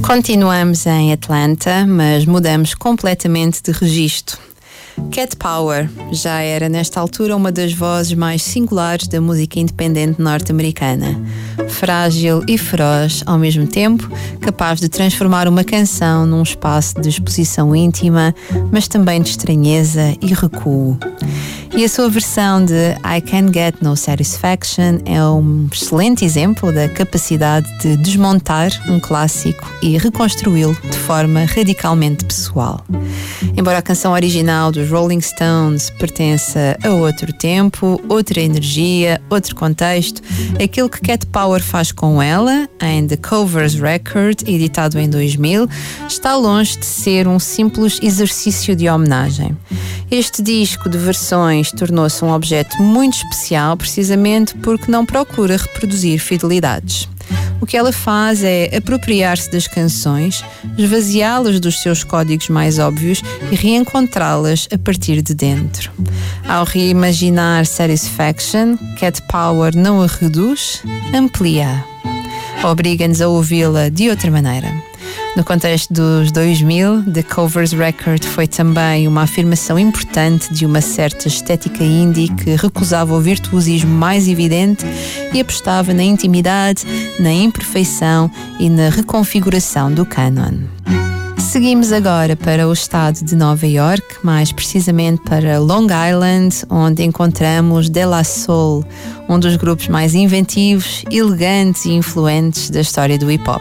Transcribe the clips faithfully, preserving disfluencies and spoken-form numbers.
Continuamos em Atlanta, mas mudamos completamente de registro. Cat Power já era nesta altura uma das vozes mais singulares da música independente norte-americana. Frágil e feroz ao mesmo tempo, capaz de transformar uma canção num espaço de exposição íntima, mas também de estranheza e recuo. E a sua versão de I Can't Get No Satisfaction é um excelente exemplo da capacidade de desmontar um clássico e reconstruí-lo de forma radicalmente pessoal. Embora a canção original dos Rolling Stones pertença a outro tempo, outra energia, outro contexto, aquilo que Cat Power faz com ela, em The Covers Record, editado em dois mil, está longe de ser um simples exercício de homenagem. Este disco de versões tornou-se um objeto muito especial precisamente porque não procura reproduzir fidelidades. O que ela faz é apropriar-se das canções, esvaziá-las dos seus códigos mais óbvios e reencontrá-las a partir de dentro. Ao reimaginar Satisfaction, Cat Power não a reduz, amplia-a. Obriga-nos a ouvi-la de outra maneira. No contexto dos dois mil, The Covers Record foi também uma afirmação importante de uma certa estética indie que recusava o virtuosismo mais evidente e apostava na intimidade, na imperfeição e na reconfiguração do cânon. Seguimos agora para o estado de Nova York, mais precisamente para Long Island, onde encontramos De La Soul, um dos grupos mais inventivos, elegantes e influentes da história do hip-hop.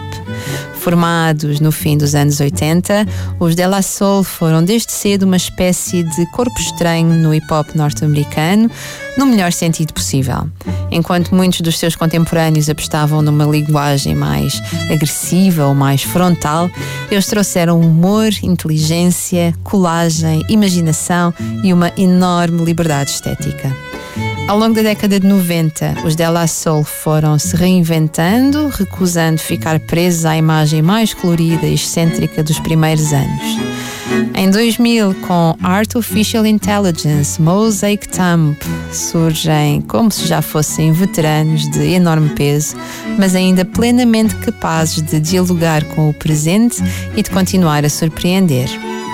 Formados no fim dos anos oitenta, os De La Soul foram desde cedo uma espécie de corpo estranho no hip-hop norte-americano, no melhor sentido possível. Enquanto muitos dos seus contemporâneos apostavam numa linguagem mais agressiva ou mais frontal, eles trouxeram humor, inteligência, colagem, imaginação e uma enorme liberdade estética. Ao longo da década de noventa, os De La Soul foram se reinventando, recusando ficar presos à imagem mais colorida e excêntrica dos primeiros anos. Em dois mil, com Artificial Intelligence, Mosaic Thumb, surgem como se já fossem veteranos de enorme peso, mas ainda plenamente capazes de dialogar com o presente e de continuar a surpreender.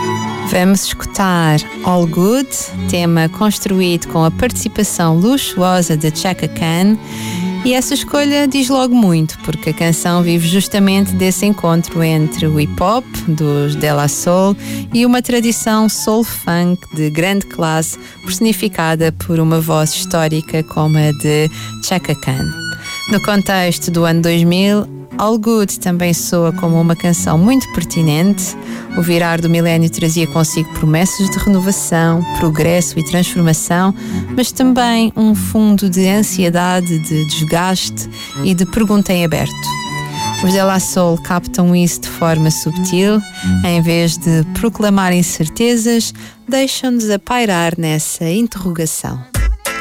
Vamos escutar All Good, tema construído com a participação luxuosa de Chaka Khan, e essa escolha diz logo muito, porque a canção vive justamente desse encontro entre o hip-hop dos De La Soul e uma tradição soul-funk de grande classe, personificada por uma voz histórica como a de Chaka Khan. No contexto do ano dois mil, All Good também soa como uma canção muito pertinente. O virar do milénio trazia consigo promessas de renovação, progresso e transformação, mas também um fundo de ansiedade, de desgaste e de pergunta em aberto. Os De La Soul captam isso de forma subtil, em vez de proclamarem certezas, deixam-nos a pairar nessa interrogação.